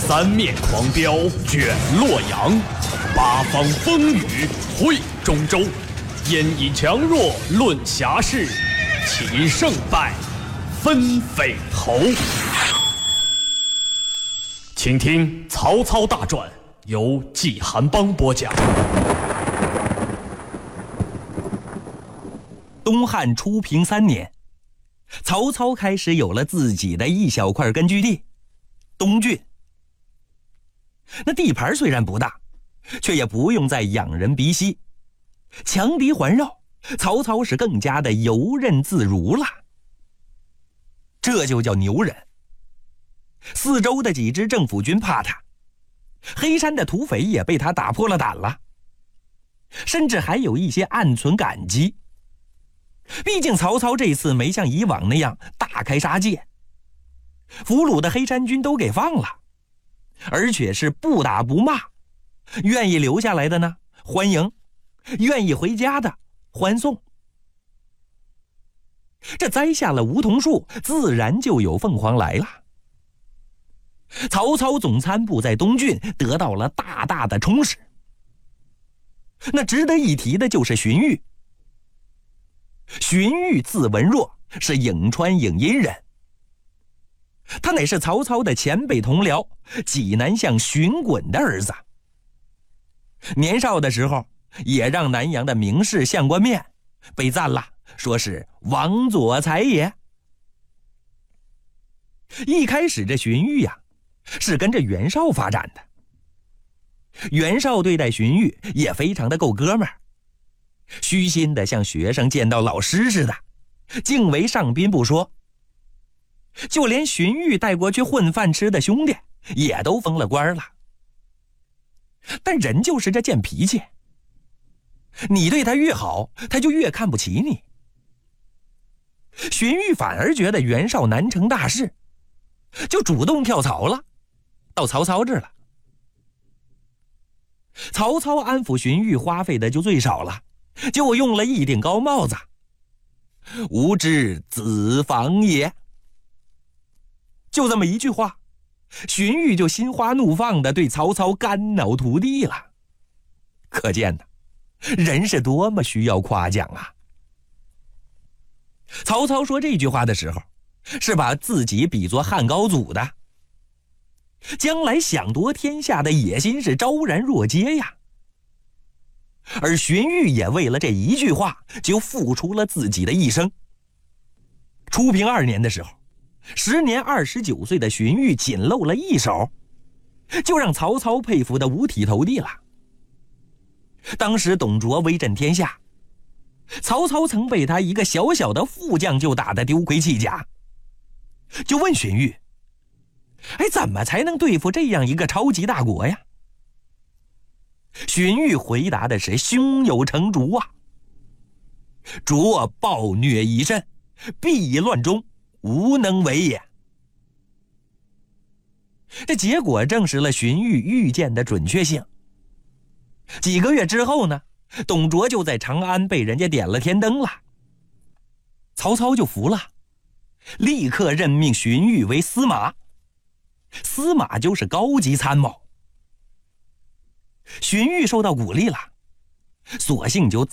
三面狂飙卷洛阳，八方风雨汇中州。因以强弱论侠事，其胜败分匪头。请听《曹操大传》，由纪寒邦播讲。 东汉初平3年，曹操开始有了自己的一小块根据地——东郡。那地盘虽然不大，却也不用再仰人鼻息，强敌环绕，曹操是更加的游刃自如了。这就叫牛人。四周的几支政府军怕他，黑山的土匪也被他打破了胆了，甚至还有一些暗存感激。毕竟曹操这次没像以往那样大开杀戒，俘虏的黑山军都给放了，而且是不打不骂，愿意留下来的呢欢迎，愿意回家的欢送。这栽下了梧桐树，自然就有凤凰来了。曹操总参部在东郡得到了大大的充实。那值得一提的就是荀彧。荀彧字文若，是颍川颍阴人。他乃是曹操的前辈同僚济南相荀滚的儿子。年少的时候也让南阳的名士相过面，被赞了，说是王佐才也。一开始这荀彧呀，是跟着袁绍发展的。袁绍对待荀彧也非常的够哥们儿，虚心的像学生见到老师似的，敬为上宾不说，就连荀彧带过去混饭吃的兄弟也都封了官了。但人就是这贱脾气，你对他越好，他就越看不起你。荀彧反而觉得袁绍难成大事，就主动跳槽了，到曹操这儿了。曹操安抚荀彧花费的就最少了，就用了一顶高帽子，吾之子房也。就这么一句话，荀彧就心花怒放地对曹操肝脑涂地了。可见呢，人是多么需要夸奖啊！曹操说这句话的时候，是把自己比作汉高祖的，将来想夺天下的野心是昭然若揭呀。而荀彧也为了这一句话，就付出了自己的一生。初平2年的时候，时年29岁的荀彧仅露了一手，就让曹操佩服得五体投地了。当时董卓威震天下，曹操曾被他一个小小的副将就打得丢盔弃甲，就问荀彧：怎么才能对付这样一个超级大国呀？荀彧回答的是胸有成竹啊：卓暴虐已甚，必以乱中，无能为也。这结果证实了荀彧预见的准确性。几个月之后呢，董卓就在长安被人家点了天灯了。曹操就服了，立刻任命荀彧为司马。司马就是高级参谋。荀彧受到鼓励了，索性就